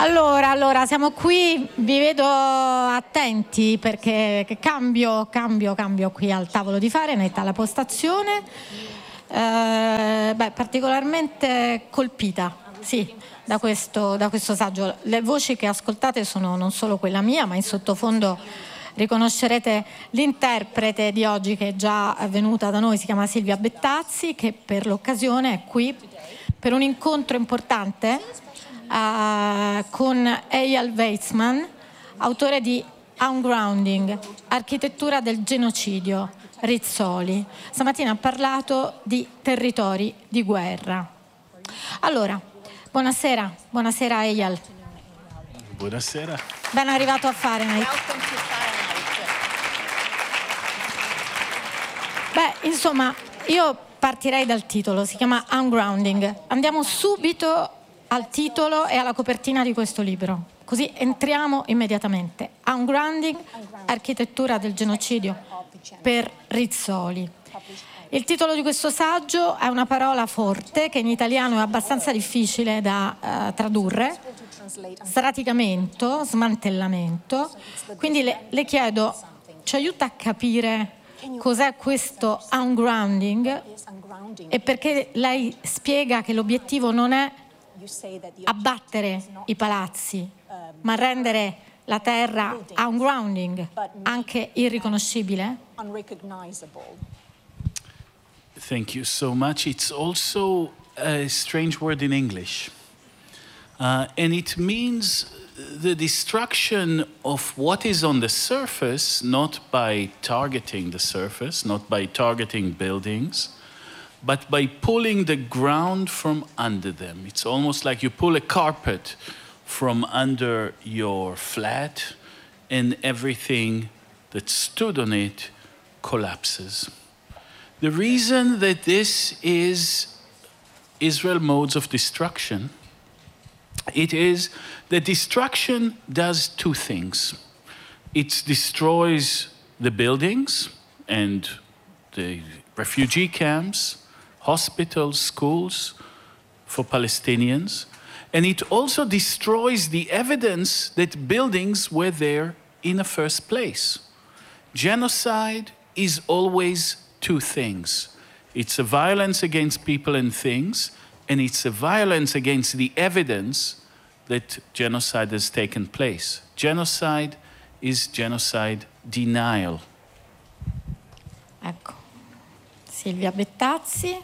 Allora, siamo qui, vi vedo attenti perché cambio qui al tavolo di Fahrenheit, alla postazione. Particolarmente colpita, sì, da questo saggio. Le voci che ascoltate sono non solo quella mia, ma in sottofondo riconoscerete l'interprete di oggi che è già venuta da noi, si chiama Silvia Bettazzi, che per l'occasione è qui per un incontro importante con Eyal Weizman, autore di Ungrounding, architettura del genocidio, Rizzoli. Stamattina ha parlato di territori di guerra. Allora, buonasera Eyal. Buonasera. Ben arrivato a Fahrenheit. Insomma, io partirei dal titolo, si chiama Ungrounding. Andiamo subito al titolo e alla copertina di questo libro, così entriamo immediatamente. Ungrounding, architettura del genocidio per Rizzoli. Il titolo di questo saggio è una parola forte che in italiano è abbastanza difficile da tradurre: sradicamento, smantellamento. Quindi le chiedo, ci aiuta a capire cos'è questo ungrounding e perché lei spiega che l'obiettivo non è abbattere i palazzi, ma rendere la terra ungrounding, anche irriconoscibile? Thank you so much. It's also a strange word in English. And it means the destruction of what is on the surface, not by targeting the surface, not by targeting buildings, but by pulling the ground from under them. It's almost like you pull a carpet from under your flat and everything that stood on it collapses. The reason that this is Israel modes of destruction, it is that destruction does two things. It destroys the buildings and the refugee camps, hospitals, schools for Palestinians, and it also destroys the evidence that buildings were there in the first place. Genocide is always two things. It's a violence against people and things, and it's a violence against the evidence that genocide has taken place. Genocide is genocide denial. Ecco, Silvia Bettazzi.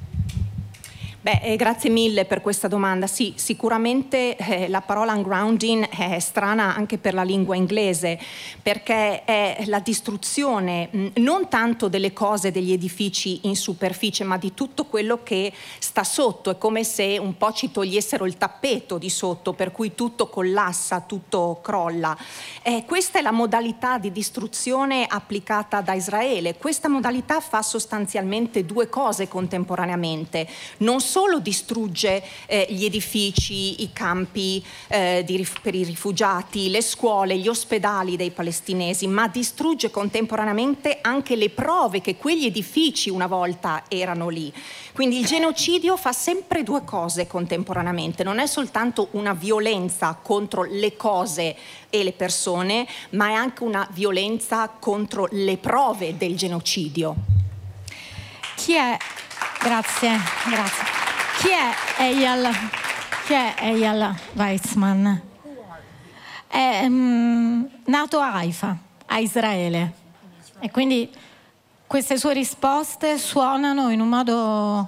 Grazie mille per questa domanda. Sì, sicuramente la parola ungrounding è strana anche per la lingua inglese, perché è la distruzione non tanto delle cose, degli edifici in superficie, ma di tutto quello che sta sotto. È come se un po' ci togliessero il tappeto di sotto, per cui tutto collassa, tutto crolla. Questa è la modalità di distruzione applicata da Israele. Questa modalità fa sostanzialmente due cose contemporaneamente. Non solo distrugge gli edifici, i campi per i rifugiati, le scuole, gli ospedali dei palestinesi, ma distrugge contemporaneamente anche le prove che quegli edifici una volta erano lì. Quindi il genocidio fa sempre due cose contemporaneamente, non è soltanto una violenza contro le cose e le persone, ma è anche una violenza contro le prove del genocidio. Chi è? Grazie. Chi è Eyal Weizman? È nato a Haifa, a Israele, e quindi queste sue risposte suonano in un modo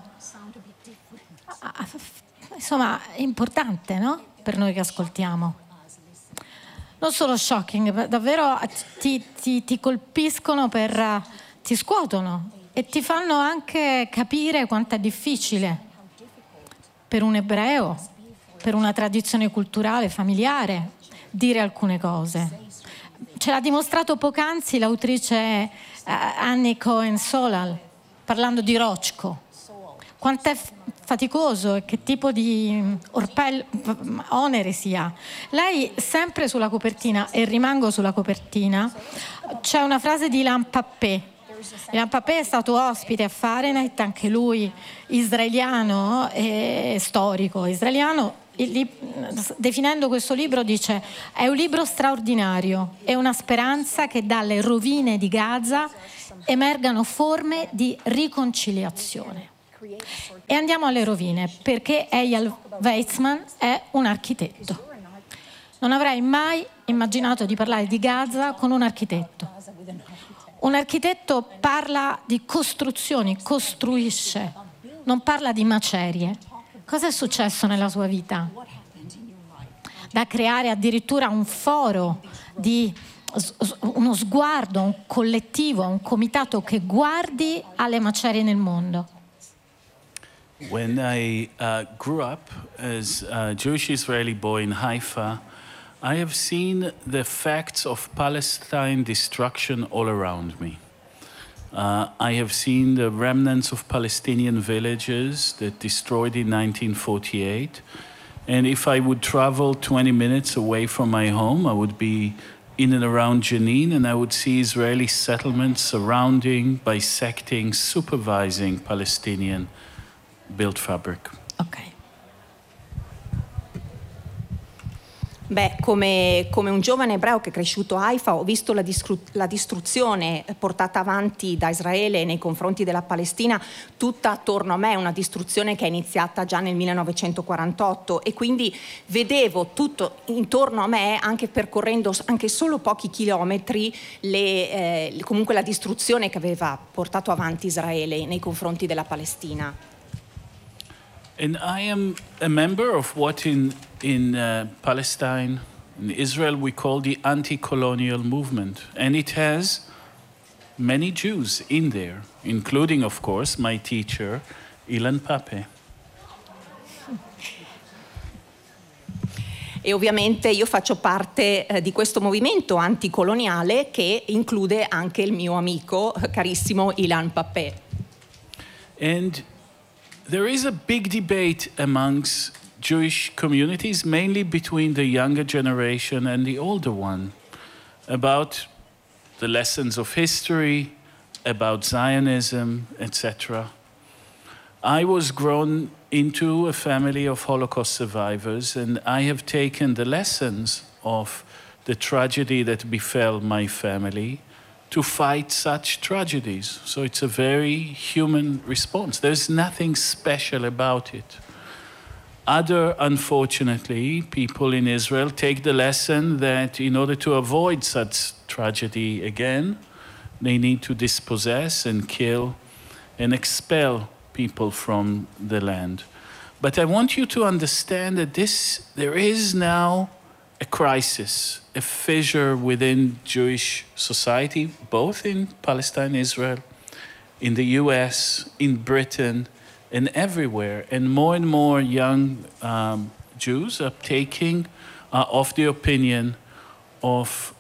insomma importante, no? Per noi che ascoltiamo. Non solo shocking, davvero ti colpiscono, ti scuotono e ti fanno anche capire quanto è difficile per un ebreo, per una tradizione culturale, familiare, dire alcune cose. Ce l'ha dimostrato poc'anzi l'autrice Annie Cohen-Solal, parlando di Rochko. Quant'è faticoso e che tipo di onere sia. Lei, sempre sulla copertina, e rimango sulla copertina, c'è una frase di Ilan Pappé. Ilan Pappé è stato ospite a Fahrenheit, anche lui israeliano e storico israeliano, definendo questo libro dice: è un libro straordinario, è una speranza che dalle rovine di Gaza emergano forme di riconciliazione. E andiamo alle rovine, perché Eyal Weizman è un architetto. Non avrei mai immaginato di parlare di Gaza con un architetto. Un architetto parla di costruzioni, costruisce, non parla di macerie. Cosa è successo nella sua vita? Da creare addirittura un foro, uno sguardo, un collettivo, un comitato che guardi alle macerie nel mondo. When I grew up as a Jewish Israeli boy in Haifa, I have seen the facts of Palestine destruction all around me. I have seen the remnants of Palestinian villages that destroyed in 1948. And if I would travel 20 minutes away from my home, I would be in and around Jenin, and I would see Israeli settlements surrounding, bisecting, supervising Palestinian built fabric. Ok. Beh, come un giovane ebreo che è cresciuto a Haifa, ho visto la distruzione portata avanti da Israele nei confronti della Palestina tutta attorno a me, una distruzione che è iniziata già nel 1948, e quindi vedevo tutto intorno a me, anche percorrendo anche solo pochi chilometri, comunque la distruzione che aveva portato avanti Israele nei confronti della Palestina. And I am a member of what in Palestine, in Israel, we call the anti-colonial movement. And it has many Jews in there, including, of course, my teacher, Ilan Pappé. E ovviamente io faccio parte di questo movimento anticoloniale che include anche il mio amico carissimo Ilan Pappé. And there is a big debate amongst Jewish communities, mainly between the younger generation and the older one, about the lessons of history, about Zionism, etc. I was grown into a family of Holocaust survivors, and I have taken the lessons of the tragedy that befell my family to fight such tragedies. So it's a very human response. There's nothing special about it. Other, unfortunately, people in Israel take the lesson that in order to avoid such tragedy again, they need to dispossess and kill and expel people from the land. But I want you to understand that there is now a crisis, a fissure within Jewish society, both in Palestine, Israel, in the US, in Britain, and everywhere. And more young Jews are taking of the opinion of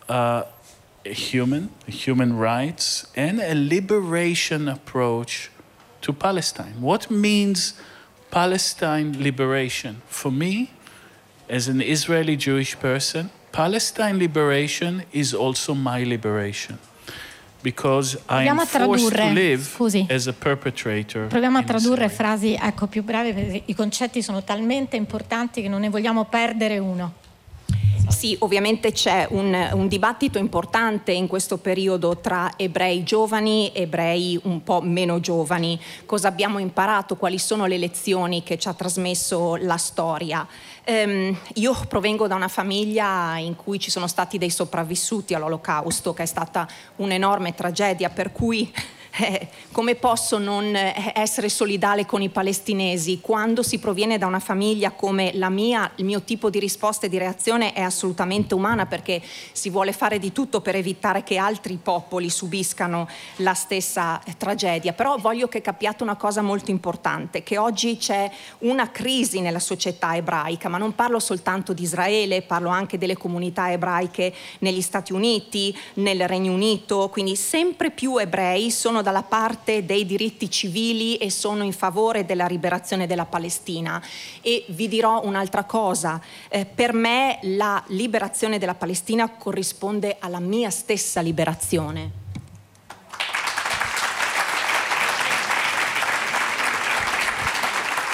human rights and a liberation approach to Palestine. What means Palestine liberation? For me, as an Israeli Jewish person, Palestine liberation is also my liberation. Because I am forced to live as a perpetrator. Proviamo a tradurre frasi, più brevi, perché i concetti sono talmente importanti che non ne vogliamo perdere uno. Sì, ovviamente c'è un dibattito importante in questo periodo tra ebrei giovani e ebrei un po' meno giovani. Cosa abbiamo imparato? Quali sono le lezioni che ci ha trasmesso la storia? Io provengo da una famiglia in cui ci sono stati dei sopravvissuti all'Olocausto, che è stata un'enorme tragedia, per cui come posso non essere solidale con i palestinesi quando si proviene da una famiglia come la mia? Il mio tipo di risposta e di reazione è assolutamente umana, perché si vuole fare di tutto per evitare che altri popoli subiscano la stessa tragedia. Però voglio che capiate una cosa molto importante, che oggi c'è una crisi nella società ebraica, ma non parlo soltanto di Israele, parlo anche delle comunità ebraiche negli Stati Uniti, nel Regno Unito, quindi sempre più ebrei sono dalla parte dei diritti civili e sono in favore della liberazione della Palestina. E vi dirò un'altra cosa, per me la liberazione della Palestina corrisponde alla mia stessa liberazione.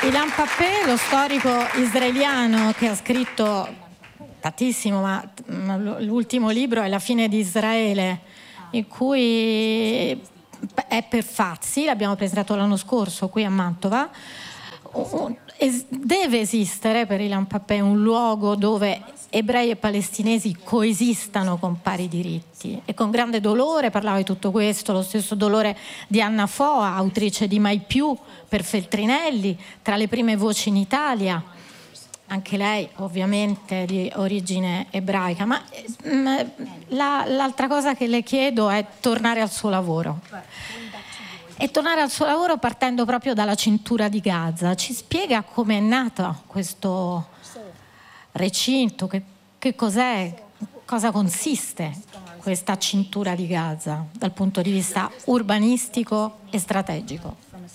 Ilan Pappé, lo storico israeliano che ha scritto tantissimo, ma l'ultimo libro è La fine di Israele, in cui è per Fazzi, l'abbiamo presentato l'anno scorso qui a Mantova. Deve esistere per Ilan Pappé un luogo dove ebrei e palestinesi coesistano con pari diritti, e con grande dolore parlava di tutto questo, lo stesso dolore di Anna Foa, autrice di Mai più per Feltrinelli, tra le prime voci in Italia, anche lei ovviamente di origine ebraica. Ma l'altra cosa che le chiedo è tornare al suo lavoro. E tornare al suo lavoro partendo proprio dalla cintura di Gaza. Ci spiega come è nato questo recinto, che cos'è, cosa consiste questa cintura di Gaza dal punto di vista urbanistico e strategico?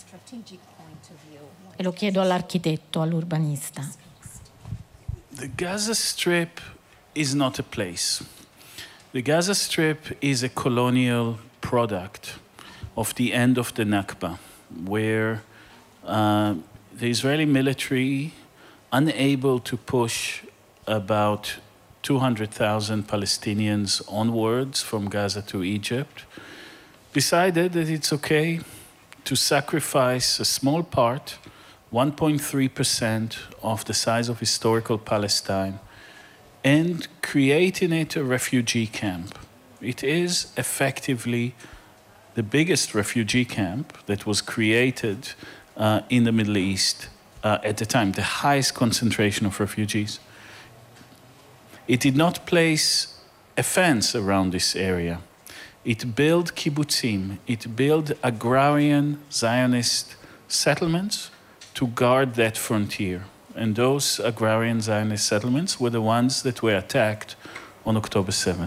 E lo chiedo all'architetto, all'urbanista. The Gaza Strip is not a place. The Gaza Strip is a colonial product of the end of the Nakba, where the Israeli military, unable to push about 200,000 Palestinians onwards from Gaza to Egypt, decided that it's okay to sacrifice a small part, 1.3% of the size of historical Palestine, and create in it a refugee camp. It is effectively the biggest refugee camp that was created in the Middle East at the time, the highest concentration of refugees. It did not place a fence around this area. It built kibbutzim, it built agrarian Zionist settlements to guard that frontier. And those agrarian Zionist settlements were the ones that were attacked on October 7th.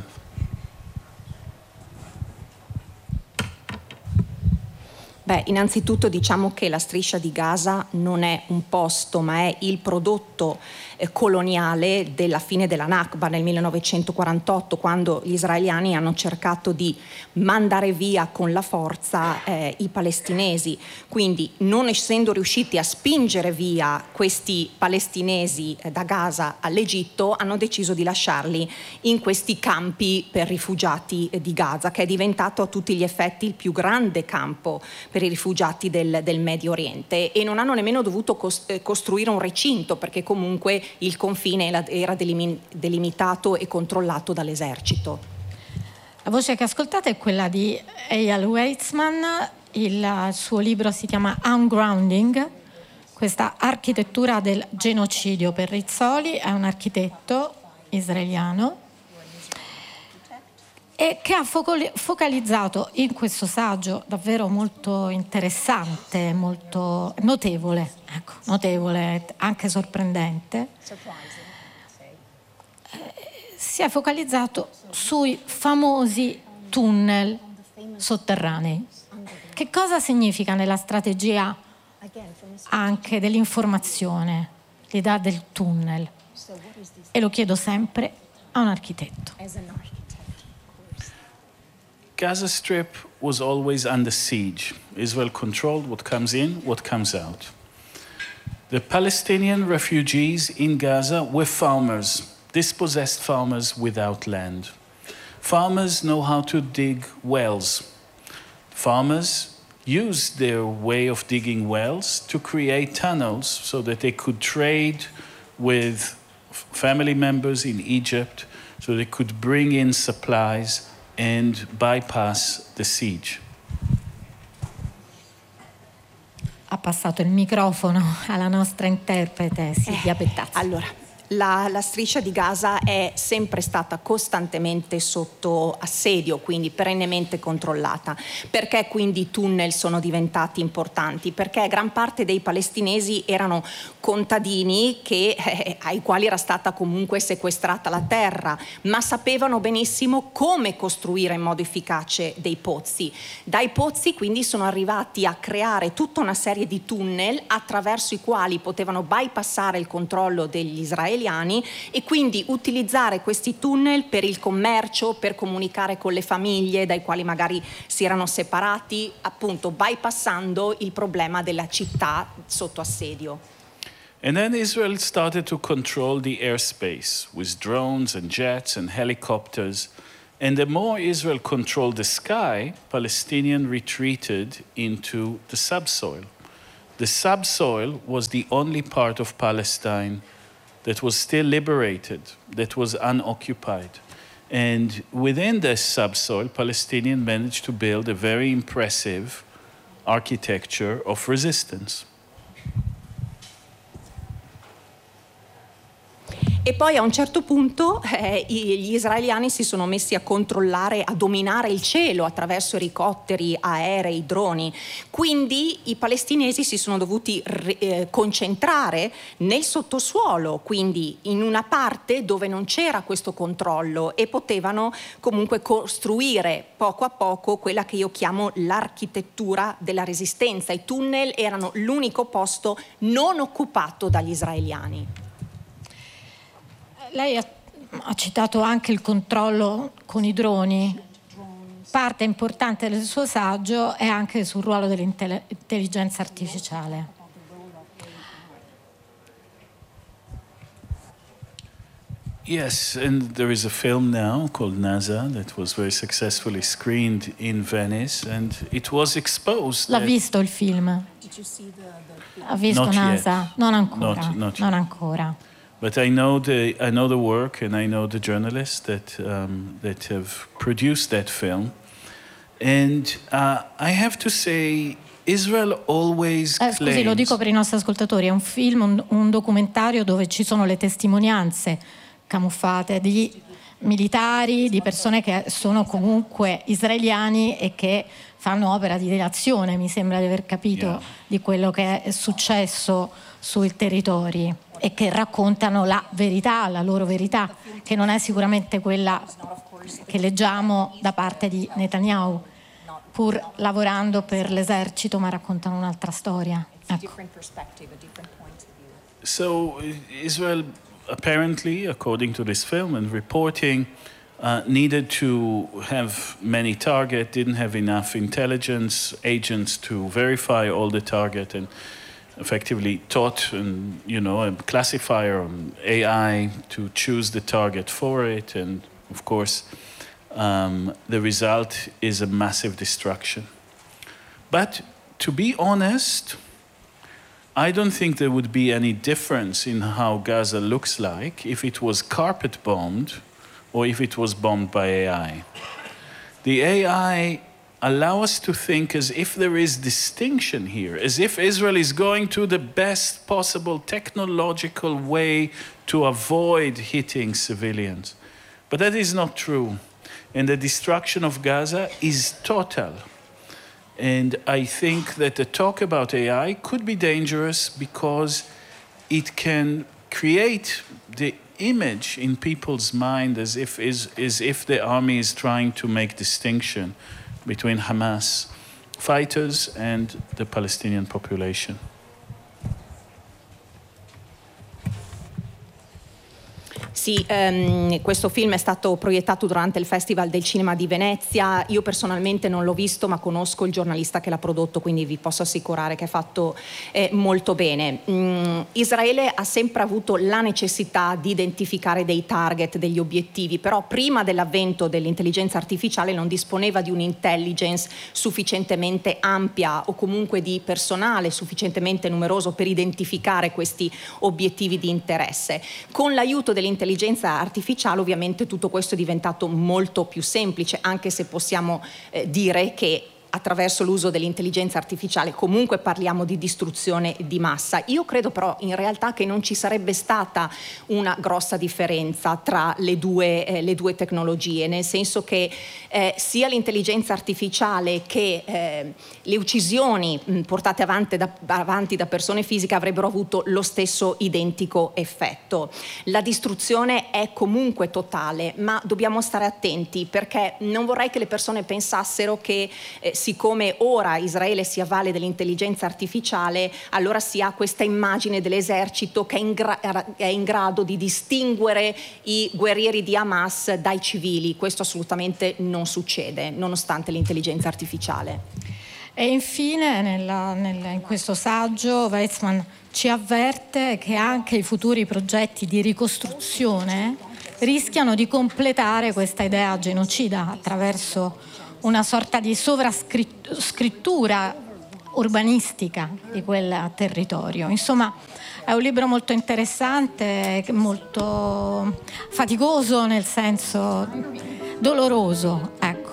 Beh, innanzitutto diciamo che la striscia di Gaza non è un posto, ma è il prodotto coloniale della fine della Nakba nel 1948, quando gli israeliani hanno cercato di mandare via con la forza i palestinesi. Quindi, non essendo riusciti a spingere via questi palestinesi da Gaza all'Egitto, hanno deciso di lasciarli in questi campi per rifugiati di Gaza, che è diventato a tutti gli effetti il più grande campo per i rifugiati del Medio Oriente, e non hanno nemmeno dovuto costruire un recinto, perché comunque il confine era delimitato e controllato dall'esercito. La voce che ascoltate è quella di Eyal Weizman, il suo libro si chiama Ungrounding, questa architettura del genocidio per Rizzoli, è un architetto israeliano e che ha focalizzato in questo saggio davvero molto interessante, molto notevole, anche sorprendente, si è focalizzato sui famosi tunnel sotterranei. Che cosa significa nella strategia anche dell'informazione, l'idea del tunnel? E lo chiedo sempre a un architetto. Gaza Strip was always under siege. Israel controlled what comes in, what comes out. The Palestinian refugees in Gaza were farmers, dispossessed farmers without land. Farmers know how to dig wells. Farmers used their way of digging wells to create tunnels so that they could trade with family members in Egypt, so they could bring in supplies and bypass the siege. Ha passato il microfono alla nostra interprete Silvia Pettazzi. Allora, la striscia di Gaza è sempre stata costantemente sotto assedio, quindi perennemente controllata. Perché quindi i tunnel sono diventati importanti? Perché gran parte dei palestinesi erano contadini ai quali era stata comunque sequestrata la terra, ma sapevano benissimo come costruire in modo efficace dei pozzi. Dai pozzi quindi sono arrivati a creare tutta una serie di tunnel attraverso i quali potevano bypassare il controllo degli israeliani e quindi utilizzare questi tunnel per il commercio, per comunicare con le famiglie dai quali magari si erano separati, appunto bypassando il problema della città sotto assedio. And then Israel started to control the airspace with drones and jets and helicopters. And the more Israel controlled the sky, Palestinians retreated into the subsoil. The subsoil was the only part of Palestine that was still liberated, that was unoccupied. And within this subsoil, Palestinians managed to build a very impressive architecture of resistance. E poi a un certo punto gli israeliani si sono messi a controllare, a dominare il cielo attraverso elicotteri, aerei, droni. Quindi i palestinesi si sono dovuti concentrare nel sottosuolo, quindi in una parte dove non c'era questo controllo, e potevano comunque costruire poco a poco quella che io chiamo l'architettura della resistenza. I tunnel erano l'unico posto non occupato dagli israeliani. Lei ha citato anche il controllo con i droni. Parte importante del suo saggio è anche sul ruolo dell'intelligenza artificiale. Yes, and there is a film now called NASA that was very successfully screened in Venice, and it was exposed. L'ha visto il film? Ha visto Not NASA? yet. Non ancora. Not Non yet. ancora. But I know the work, and I know the journalists that have produced that film, and I have to say, Israel always claims. Scusi, lo dico per i nostri ascoltatori, è un film, un documentario dove ci sono le testimonianze camuffate di militari, di persone che sono comunque israeliani e che fanno opera di delazione, mi sembra di aver capito, di quello che è successo sui territori, e che raccontano la verità, la loro verità, che non è sicuramente quella che leggiamo da parte di Netanyahu, pur lavorando per l'esercito, ma raccontano un'altra storia. Ecco. So Israel apparently, according to this film and reporting, needed to have many targets, didn't have enough intelligence agents to verify all the target, and effectively taught a classifier on AI to choose the target for it, and of course the result is a massive destruction. But to be honest, I don't think there would be any difference in how Gaza looks like if it was carpet bombed or if it was bombed by AI. The AI allow us to think as if there is distinction here, as if Israel is going to the best possible technological way to avoid hitting civilians. But that is not true. And the destruction of Gaza is total. And I think that the talk about AI could be dangerous because it can create the image in people's mind as if the army is trying to make distinction between Hamas fighters and the Palestinian population. Sì, questo film è stato proiettato durante il Festival del Cinema di Venezia. Io personalmente non l'ho visto, ma conosco il giornalista che l'ha prodotto, quindi vi posso assicurare che è fatto molto bene. Israele ha sempre avuto la necessità di identificare dei target, degli obiettivi, però prima dell'avvento dell'intelligenza artificiale non disponeva di un'intelligence sufficientemente ampia o comunque di personale sufficientemente numeroso per identificare questi obiettivi di interesse. Con l'aiuto dell'intelligenza artificiale ovviamente tutto questo è diventato molto più semplice, anche se possiamo dire che attraverso l'uso dell'intelligenza artificiale comunque parliamo di distruzione di massa. Io credo però in realtà che non ci sarebbe stata una grossa differenza tra le due tecnologie, nel senso che sia l'intelligenza artificiale che le uccisioni portate avanti da persone fisiche avrebbero avuto lo stesso identico effetto. La distruzione è comunque totale, ma dobbiamo stare attenti, perché non vorrei che le persone pensassero che siccome ora Israele si avvale dell'intelligenza artificiale, allora si ha questa immagine dell'esercito che è in grado di distinguere i guerrieri di Hamas dai civili. Questo assolutamente non succede, nonostante l'intelligenza artificiale. E infine in questo saggio Weizmann ci avverte che anche i futuri progetti di ricostruzione rischiano di completare questa idea genocida attraverso una sorta di sovrascrittura urbanistica di quel territorio. Insomma, è un libro molto interessante, molto faticoso, nel senso doloroso,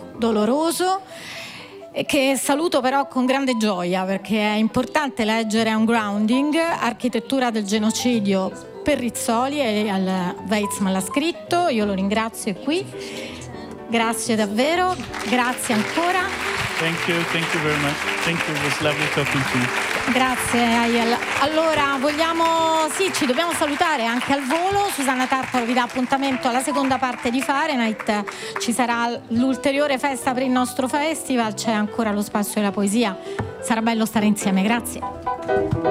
e che saluto però con grande gioia, perché è importante leggere un grounding, Architettura del genocidio per Rizzoli, e Weizmann l'ha scritto. Io lo ringrazio, è qui. Grazie davvero, grazie ancora. Thank you very much. Thank you, it was lovely talking to you. Grazie Ayel. Allora ci dobbiamo salutare anche al volo. Susanna Tartaro vi dà appuntamento alla seconda parte di Fahrenheit. Ci sarà l'ulteriore festa per il nostro festival, c'è ancora lo spazio della poesia. Sarà bello stare insieme, grazie.